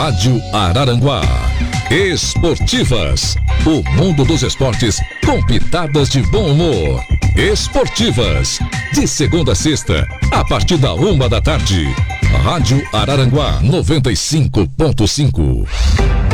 Rádio Araranguá. Esportivas, o mundo dos esportes com pitadas de bom humor. Esportivas, de segunda a sexta, a partir da 1 da tarde. Rádio Araranguá 95.5.